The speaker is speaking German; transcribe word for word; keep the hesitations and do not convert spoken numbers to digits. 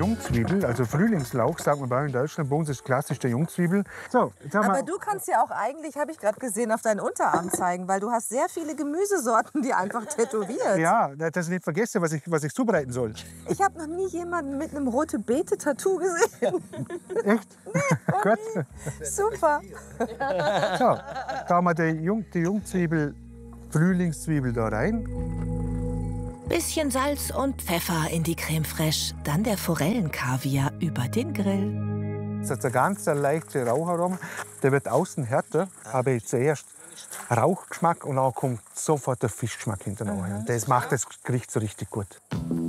Jungzwiebel, also Frühlingslauch, sagt man bei uns in Deutschland. Bei uns ist klassisch der Jungzwiebel. So, jetzt haben Aber wir du kannst ja auch eigentlich, habe ich gerade gesehen, auf deinen Unterarm zeigen, weil du hast sehr viele Gemüsesorten, die einfach tätowiert. ja, dass ich nicht vergesse, was ich, was ich zubereiten soll. Ich habe noch nie jemanden mit einem rote Beete-Tattoo gesehen. Echt? Nee, Gut. Super. So, da haben wir die, Jung, die Jungzwiebel, Frühlingszwiebel da rein. Bisschen Salz und Pfeffer in die Creme fraiche, dann der Forellenkaviar über den Grill. Das ist ein ganz leichter Raucharomen. Der wird außen härter, habe ich zuerst Rauchgeschmack und dann kommt sofort der Fischgeschmack hinterher. Das macht das Gericht so richtig gut.